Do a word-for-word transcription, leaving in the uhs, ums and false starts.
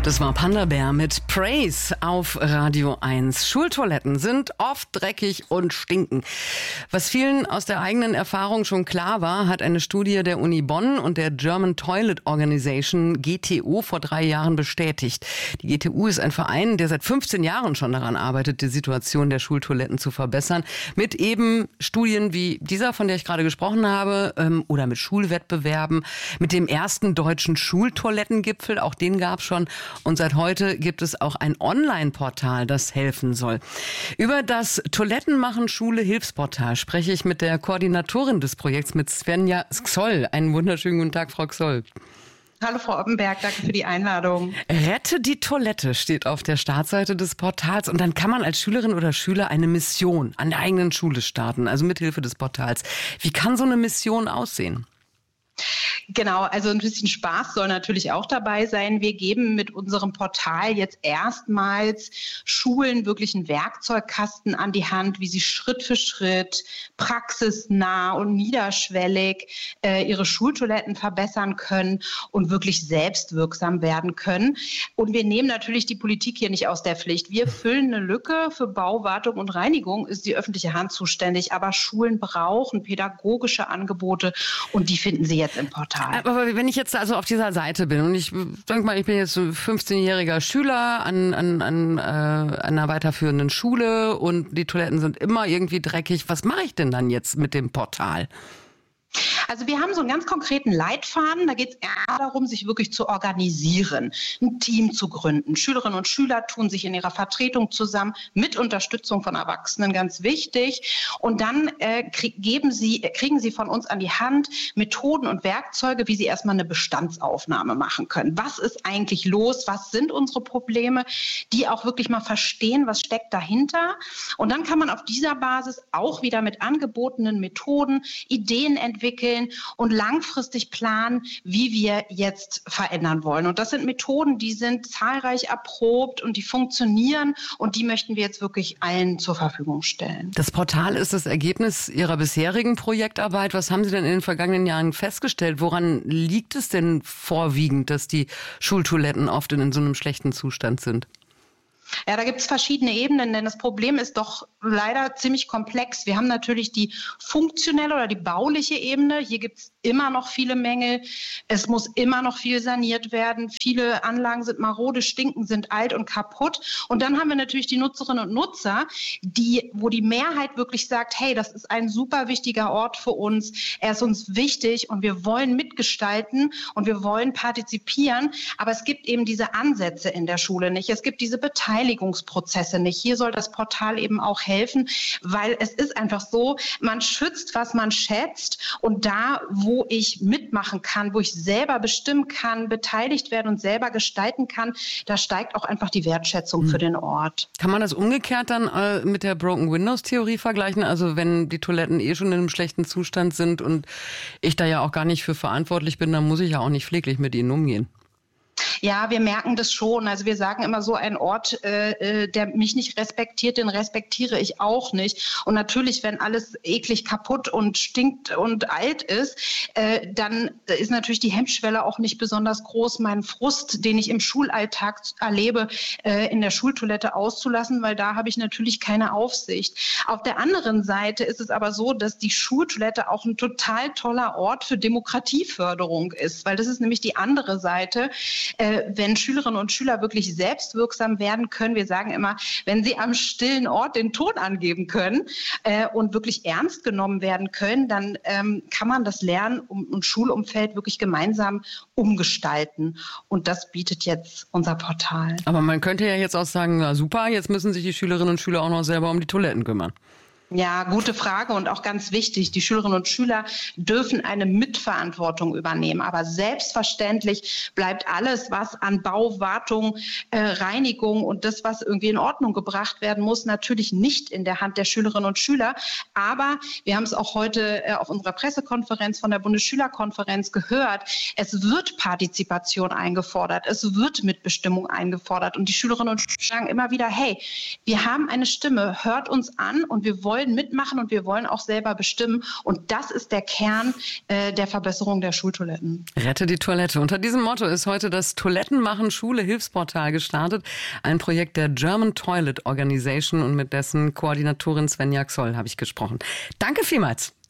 Das war Panda Bear mit Praise auf Radio eins. Schultoiletten sind oft dreckig und stinken. Was vielen aus der eigenen Erfahrung schon klar war, hat eine Studie der Uni Bonn und der German Toilet Organization G T O vor drei Jahren bestätigt. Die G T O ist ein Verein, der seit fünfzehn Jahren schon daran arbeitet, die Situation der Schultoiletten zu verbessern. Mit eben Studien wie dieser, von der ich gerade gesprochen habe, ähm, oder mit Schulwettbewerben, mit dem ersten deutschen Schultoilettengipfel, auch den gab es schon. Und seit heute gibt es auch ein Online-Portal, das helfen soll. Über das Toilettenmachen Schule Hilfsportal spreche ich mit der Koordinatorin des Projekts, mit Svenja Xoll. Einen wunderschönen guten Tag, Frau Xoll. Hallo Frau Oppenberg, danke für die Einladung. Rette die Toilette steht auf der Startseite des Portals und dann kann man als Schülerin oder Schüler eine Mission an der eigenen Schule starten, also mithilfe des Portals. Wie kann so eine Mission aussehen? Genau, also ein bisschen Spaß soll natürlich auch dabei sein. Wir geben mit unserem Portal jetzt erstmals Schulen wirklich einen Werkzeugkasten an die Hand, wie sie Schritt für Schritt, praxisnah und niederschwellig äh, ihre Schultoiletten verbessern können und wirklich selbstwirksam werden können. Und wir nehmen natürlich die Politik hier nicht aus der Pflicht. Wir füllen eine Lücke. Für Bau, Wartung und Reinigung ist die öffentliche Hand zuständig. Aber Schulen brauchen pädagogische Angebote und die finden Sie jetzt im Portal. Aber wenn ich jetzt also auf dieser Seite bin und ich denke mal, ich bin jetzt ein fünfzehnjähriger Schüler an, an, an äh, einer weiterführenden Schule und die Toiletten sind immer irgendwie dreckig, was mache ich denn dann jetzt mit dem Portal? Also wir haben so einen ganz konkreten Leitfaden, da geht es eher darum, sich wirklich zu organisieren, ein Team zu gründen. Schülerinnen und Schüler tun sich in ihrer Vertretung zusammen, mit Unterstützung von Erwachsenen, ganz wichtig. Und dann äh, krieg, geben sie, kriegen sie von uns an die Hand Methoden und Werkzeuge, wie sie erstmal eine Bestandsaufnahme machen können. Was ist eigentlich los? Was sind unsere Probleme? Die auch wirklich mal verstehen, was steckt dahinter. Und dann kann man auf dieser Basis auch wieder mit angebotenen Methoden Ideen entwickeln, entwickeln und langfristig planen, wie wir jetzt verändern wollen. Und das sind Methoden, die sind zahlreich erprobt und die funktionieren und die möchten wir jetzt wirklich allen zur Verfügung stellen. Das Portal ist das Ergebnis Ihrer bisherigen Projektarbeit. Was haben Sie denn in den vergangenen Jahren festgestellt? Woran liegt es denn vorwiegend, dass die Schultoiletten oft in so einem schlechten Zustand sind? Ja, da gibt es verschiedene Ebenen, denn das Problem ist doch leider ziemlich komplex. Wir haben natürlich die funktionelle oder die bauliche Ebene. Hier gibt es immer noch viele Mängel. Es muss immer noch viel saniert werden. Viele Anlagen sind marode, stinken, sind alt und kaputt. Und dann haben wir natürlich die Nutzerinnen und Nutzer, die, wo die Mehrheit wirklich sagt, hey, das ist ein super wichtiger Ort für uns. Er ist uns wichtig und wir wollen mitgestalten und wir wollen partizipieren. Aber es gibt eben diese Ansätze in der Schule nicht. Es gibt diese Beteiligung. Beteiligungsprozesse nicht. Hier soll das Portal eben auch helfen, weil es ist einfach so, man schützt, was man schätzt und da, wo ich mitmachen kann, wo ich selber bestimmen kann, beteiligt werden und selber gestalten kann, da steigt auch einfach die Wertschätzung hm. für den Ort. Kann man das umgekehrt dann äh, mit der Broken Windows Theorie vergleichen? Also wenn die Toiletten eh schon in einem schlechten Zustand sind und ich da ja auch gar nicht für verantwortlich bin, dann muss ich ja auch nicht pfleglich mit ihnen umgehen. Ja, wir merken das schon. Also wir sagen immer so, ein Ort, äh, der mich nicht respektiert, den respektiere ich auch nicht. Und natürlich, wenn alles eklig kaputt und stinkt und alt ist, äh, dann ist natürlich die Hemmschwelle auch nicht besonders groß, meinen Frust, den ich im Schulalltag erlebe, äh, in der Schultoilette auszulassen, weil da habe ich natürlich keine Aufsicht. Auf der anderen Seite ist es aber so, dass die Schultoilette auch ein total toller Ort für Demokratieförderung ist, weil das ist nämlich die andere Seite. Äh, wenn Schülerinnen und Schüler wirklich selbstwirksam werden können, wir sagen immer, wenn sie am stillen Ort den Ton angeben können äh, und wirklich ernst genommen werden können, dann ähm, kann man das Lern- und Schulumfeld wirklich gemeinsam umgestalten. Und das bietet jetzt unser Portal. Aber man könnte ja jetzt auch sagen, na super, jetzt müssen sich die Schülerinnen und Schüler auch noch selber um die Toiletten kümmern. Ja, gute Frage und auch ganz wichtig. Die Schülerinnen und Schüler dürfen eine Mitverantwortung übernehmen. Aber selbstverständlich bleibt alles, was an Bau, Wartung, äh, Reinigung und das, was irgendwie in Ordnung gebracht werden muss, natürlich nicht in der Hand der Schülerinnen und Schüler. Aber wir haben es auch heute äh, auf unserer Pressekonferenz von der Bundesschülerkonferenz gehört. Es wird Partizipation eingefordert. Es wird Mitbestimmung eingefordert. Und die Schülerinnen und Schüler sagen immer wieder, hey, wir haben eine Stimme, hört uns an und wir wollen wollen mitmachen und wir wollen auch selber bestimmen. Und das ist der Kern äh, der Verbesserung der Schultoiletten. Rette die Toilette. Unter diesem Motto ist heute das Toilettenmachen Schule Hilfsportal gestartet. Ein Projekt der German Toilet Organization und mit dessen Koordinatorin Svenja Xoll habe ich gesprochen. Danke vielmals.